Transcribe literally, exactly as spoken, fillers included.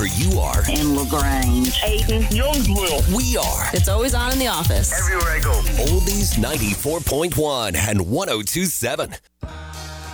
wherever you are. In LaGrange, Ayton, Youngsville. We are. It's always on in the office. Everywhere I go. Oldies ninety-four point one and one oh two point seven.